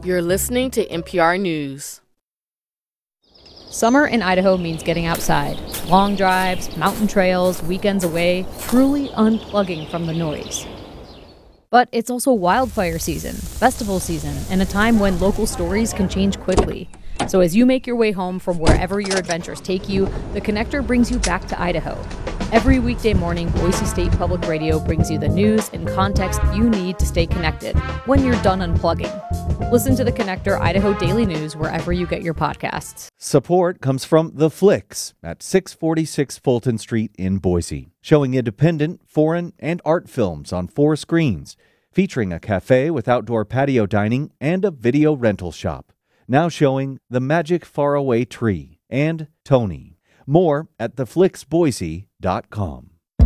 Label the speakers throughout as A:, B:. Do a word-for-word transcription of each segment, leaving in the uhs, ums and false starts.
A: You're listening to N P R News.
B: Summer in Idaho means getting outside. Long drives, mountain trails, weekends away, truly unplugging from the noise. But it's also wildfire season, festival season, and a time when local stories can change quickly. So as you make your way home from wherever your adventures take you, The Connector brings you back to Idaho. Every weekday morning, Boise State Public Radio brings you the news and context you need to stay connected when you're done unplugging. Listen to The Connector Idaho Daily News wherever you get your podcasts.
C: Support comes from The Flicks at six forty-six Fulton Street in Boise, showing independent, foreign, and art films on four screens, featuring a cafe with outdoor patio dining and a video rental shop. Now showing The Magic Faraway Tree and Tony. More at the flicks boise dot com.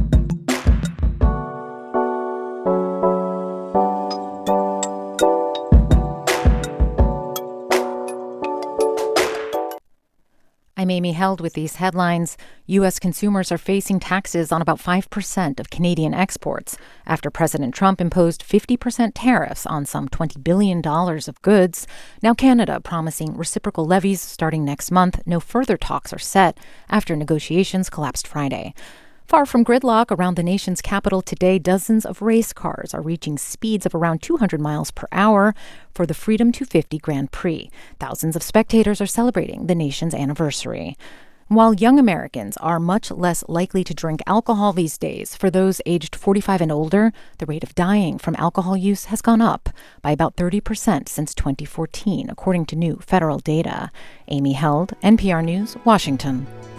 D: I'm Amy Held with these headlines. U S consumers are facing taxes on about five percent of Canadian exports after President Trump imposed fifty percent tariffs on some twenty billion dollars of goods. Now Canada promising reciprocal levies starting next month. No further talks are set after negotiations collapsed Friday. Far from gridlock around the nation's capital today, dozens of race cars are reaching speeds of around two hundred miles per hour for the Freedom two fifty Grand Prix. Thousands of spectators are celebrating the nation's anniversary. While young Americans are much less likely to drink alcohol these days, for those aged forty-five and older, the rate of dying from alcohol use has gone up by about thirty percent since twenty fourteen, according to new federal data. Amy Held, N P R News, Washington.